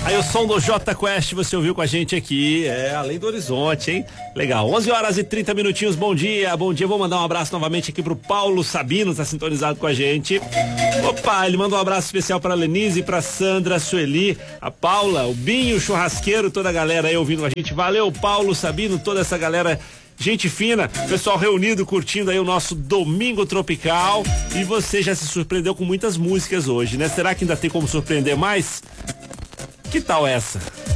Aí o som do Jota Quest, você ouviu com a gente aqui, Além do Horizonte, hein? Legal, 11h30, bom dia, vou mandar um abraço novamente aqui pro Paulo Sabino, tá sintonizado com a gente. Opa, ele manda um abraço especial pra Lenise, pra Sandra, a Sueli, a Paula, o Binho, o churrasqueiro, toda a galera aí ouvindo a gente. Valeu, Paulo Sabino, toda essa galera, gente fina, pessoal reunido, curtindo aí o nosso Domingo Tropical. E você já se surpreendeu com muitas músicas hoje, né? Será que ainda tem como surpreender mais? Que tal essa?